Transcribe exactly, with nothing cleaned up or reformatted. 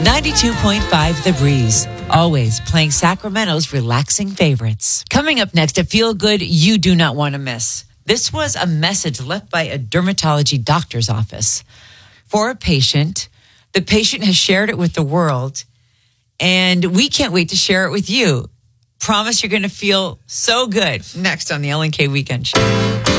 ninety-two point five The Breeze. Always playing Sacramento's relaxing favorites. Coming up next, a feel good you do not want to miss. This was a message left by a dermatology doctor's office for a patient. The patient has shared it with the world, and we can't wait to share it with you. Promise you're going to feel so good. Next on the Ellen K Weekend Show.